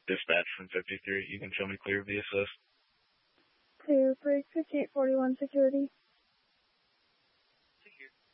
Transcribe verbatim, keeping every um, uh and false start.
Dispatch from fifty-three. You can show me clear V assist. Clear, break fifty-eight forty-one security.